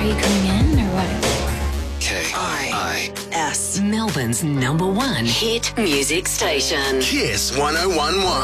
you coming in or what? KIS. Melbourne's #1 hit music station. KISS 101.1.